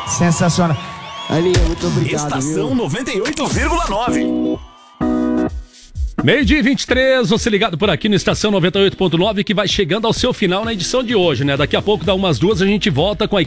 Sensacional. Aninha, muito obrigado. Estação 98,9. 12h23, você ligado por aqui no Estação 98.9, que vai chegando ao seu final na edição de hoje, né? Daqui a pouco, dá umas 2, a gente volta com a